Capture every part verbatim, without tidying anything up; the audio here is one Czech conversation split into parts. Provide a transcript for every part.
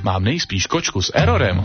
mám nejspíš kočku s errorem.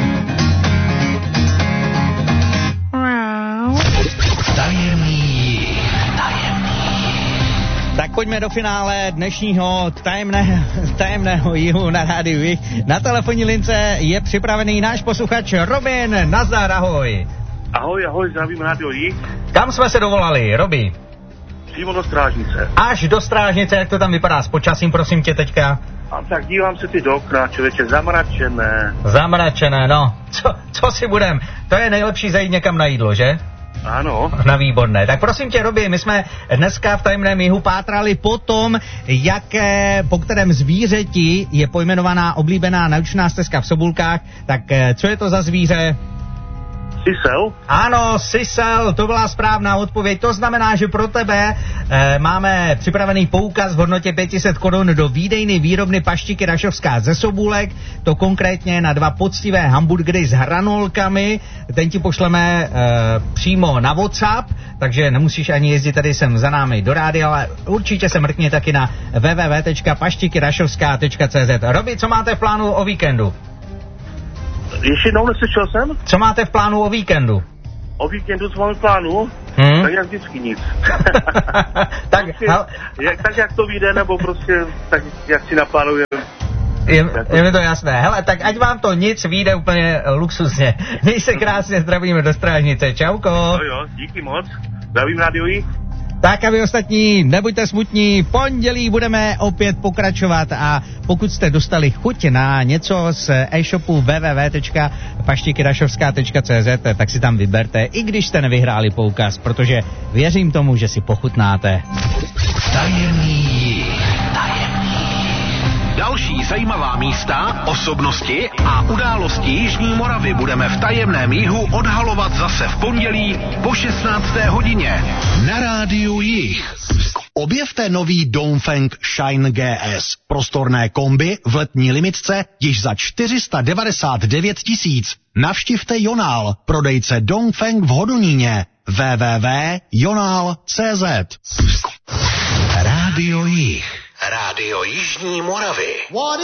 Tajemný, tajemný. Tak pojďme do finále dnešního tajemného, tajemného jihu na rádiu Jih. Na telefonní lince je připravený náš posluchač Robin. Nazdar, ahoj. Ahoj, ahoj, zdravím rádio Jih. Kam jsme se dovolali, Robi? Přímo do Strážnice. Až do Strážnice, jak to tam vypadá s počasím, prosím tě teďka? A tak dívám se ty do okna, člověče, zamračené. Zamračené, no. Co, co si budem? To je nejlepší zajít někam na jídlo, že? Ano. Na výborné. Tak prosím tě, Robi, my jsme dneska v tajemném jihu pátrali po tom, jaké, po kterém zvířeti je pojmenovaná oblíbená naučná stezka v Sobulkách. Tak co je to za zvíře? Sisel? Ano, sisel, to byla správná odpověď. To znamená, že pro tebe e, máme připravený poukaz v hodnotě pět set korun do výdejny výrobny Paštiky Rašovská ze Sobůlek. To konkrétně na dva poctivé hamburgery s hranolkami. Ten ti pošleme e, přímo na WhatsApp, takže nemusíš ani jezdit tady sem za námi do rádia, ale určitě se mrkni taky na w w w tečka paštiky rašovská tečka c z. Robi, co máte v plánu o víkendu? Ještě jednou neslyšel jsem? Co máte v plánu o víkendu? O víkendu, co máme v plánu? Hmm? Tak jak vždycky nic. tak, prostě, hal... jak, tak jak to vyjde, nebo prostě tak jak si naplánujeme. Je, je mi to jasné. Hele, tak ať vám to nic vyjde úplně luxusně. Měj se krásně, zdravíme do Strážnice. Čauko. No jo, díky moc. Zdravím rádio Jih. Tak a vy ostatní, nebuďte smutní, v pondělí budeme opět pokračovat a pokud jste dostali chuť na něco z e-shopu w w w tečka paštiky rašovská tečka c z, tak si tam vyberte, i když jste nevyhráli poukaz, protože věřím tomu, že si pochutnáte. Tajemný, tajemný. Další zajímavá místa, osobnosti a události Jižní Moravy budeme v tajemném jihu odhalovat zase v pondělí po šestnácté hodině na rádiu Jih. Objevte nový Dongfeng Shine G S. Prostorné kombi v letní limitce již za čtyři sta devadesát devět tisíc. Navštivte Jonál, prodejce Dongfeng v Hodoníně. w w w tečka jonál tečka c z. Rádio Jih. Rádio Jižní Moravy.